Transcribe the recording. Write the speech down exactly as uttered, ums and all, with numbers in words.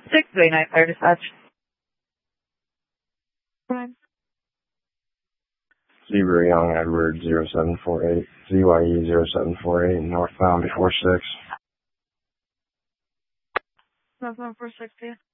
six twenty-nine Fire Dispatch. Prime. Zebra Young Edward zero seven four eight, Z Y E zero seven four eight, northbound before six. Northbound four sixty.